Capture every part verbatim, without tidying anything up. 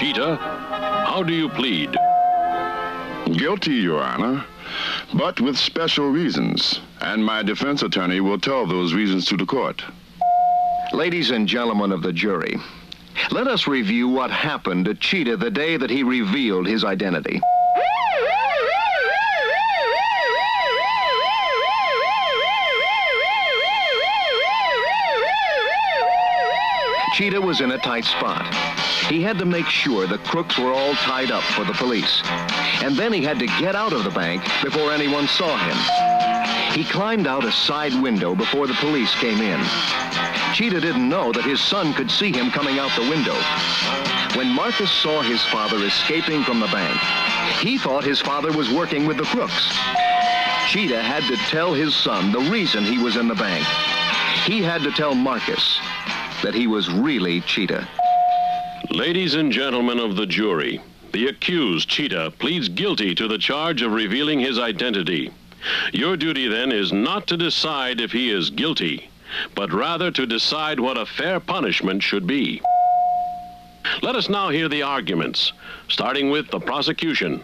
Cheetah. How do you plead? Guilty, Your Honor, but with special reasons, and my defense attorney will tell those reasons to the court. Ladies and gentlemen of the jury, let us review what happened to Cheetah the day that he revealed his identity. Cheetah was in a tight spot. He had to make sure the crooks were all tied up for the police. And then he had to get out of the bank before anyone saw him. He climbed out a side window before the police came in. Cheetah didn't know that his son could see him coming out the window. When Marcus saw his father escaping from the bank, he thought his father was working with the crooks. Cheetah had to tell his son the reason he was in the bank. He had to tell Marcus that he was really Cheetah. Ladies and gentlemen of the jury, the accused, Cheetah, pleads guilty to the charge of revealing his identity. Your duty, then, is not to decide if he is guilty, but rather to decide what a fair punishment should be. Let us now hear the arguments, starting with the prosecution.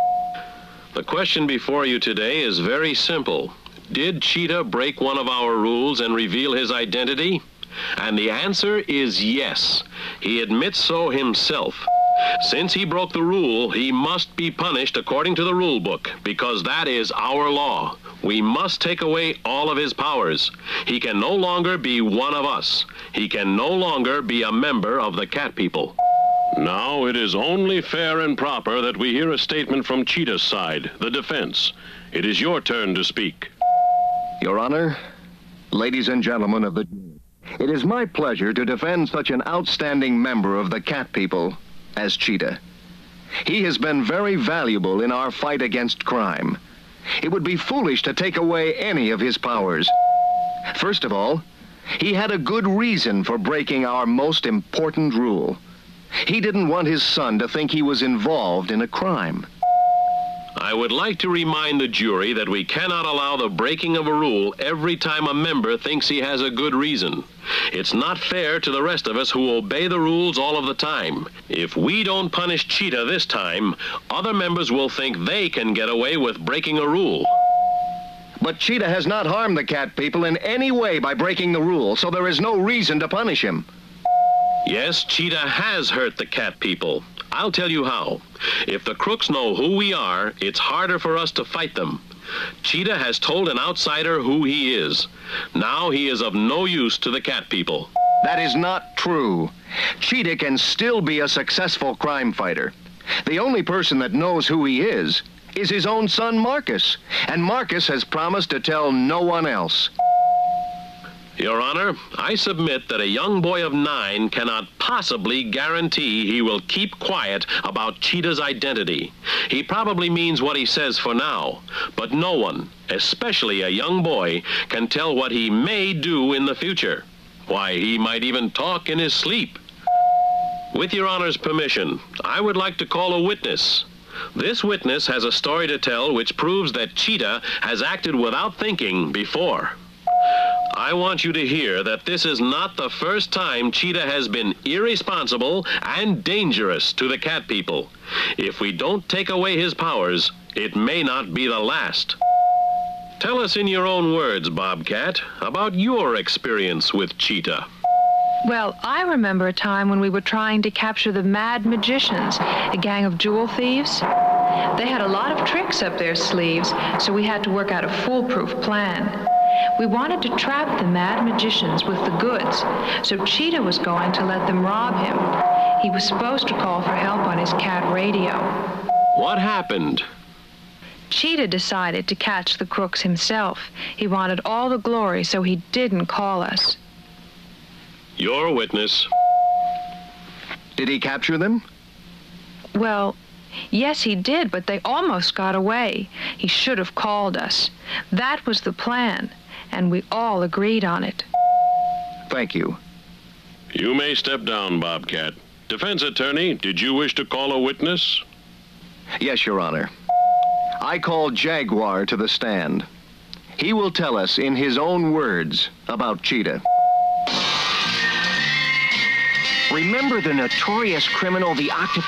The question before you today is very simple. Did Cheetah break one of our rules and reveal his identity? And the answer is yes. He admits so himself. Since he broke the rule, he must be punished according to the rule book, because that is our law. We must take away all of his powers. He can no longer be one of us. He can no longer be a member of the Cat People. Now it is only fair and proper that we hear a statement from Cheetah's side, the defense. It is your turn to speak. Your Honor, ladies and gentlemen of the jury, it is my pleasure to defend such an outstanding member of the Cat People as Cheetah. He has been very valuable in our fight against crime. It would be foolish to take away any of his powers. First of all, he had a good reason for breaking our most important rule. He didn't want his son to think he was involved in a crime. I would like to remind the jury that we cannot allow the breaking of a rule every time a member thinks he has a good reason. It's not fair to the rest of us who obey the rules all of the time. If we don't punish Cheetah this time, other members will think they can get away with breaking a rule. But Cheetah has not harmed the Cat People in any way by breaking the rule, so there is no reason to punish him. Yes, Cheetah has hurt the Cat People. I'll tell you how. If the crooks know who we are, it's harder for us to fight them. Cheetah has told an outsider who he is. Now he is of no use to the Cat People. That is not true. Cheetah can still be a successful crime fighter. The only person that knows who he is is his own son, Marcus. And Marcus has promised to tell no one else. Your Honor, I submit that a young boy of nine cannot possibly guarantee he will keep quiet about Cheetah's identity. He probably means what he says for now, but no one, especially a young boy, can tell what he may do in the future. Why, he might even talk in his sleep. With Your Honor's permission, I would like to call a witness. This witness has a story to tell which proves that Cheetah has acted without thinking before. I want you to hear that this is not the first time Cheetah has been irresponsible and dangerous to the Cat People. If we don't take away his powers, it may not be the last. Tell us in your own words, Bobcat, about your experience with Cheetah. Well, I remember a time when we were trying to capture the Mad Magicians, a gang of jewel thieves. They had a lot of tricks up their sleeves, so we had to work out a foolproof plan. We wanted to trap the Mad Magicians with the goods, so Cheetah was going to let them rob him. He was supposed to call for help on his cat radio. What happened? Cheetah decided to catch the crooks himself. He wanted all the glory, so he didn't call us. Your witness. Did he capture them? Well, yes, he did, but they almost got away. He should have called us. That was the plan, and we all agreed on it. Thank you. You may step down, Bobcat. Defense attorney, did you wish to call a witness? Yes, Your Honor. I call Jaguar to the stand. He will tell us in his own words about Cheetah. Remember the notorious criminal, the octopus?